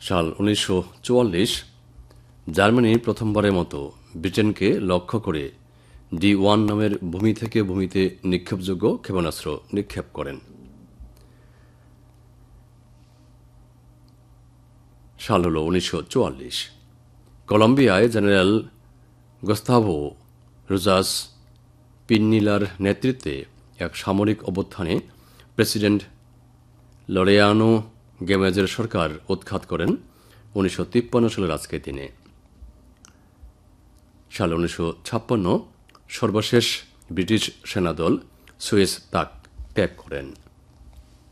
সাল 1944 জার্মানি প্রথমবারের মতো ব্রিটেনকে লক্ষ্য করে D-1 নামের ভূমি থেকে ভূমিতে নিক্ষেপযোগ্য ক্ষেপণাস্ত্র নিক্ষেপ করেন। সাল হল 1944। কলম্বিয়ায় জেনারেল গুস্তাভো রোজাস পিন্নিলার নেতৃত্বে এক সামরিক অভ্যুত্থানে প্রেসিডেন্ট লরেয়ানো গেমেজের সরকার উৎখাত করেন 1953 সালের আজকের দিনে। সাল 1956 সর্বশেষ ব্রিটিশ সেনাদল সুয়েজ তাক ত্যাগ করেন।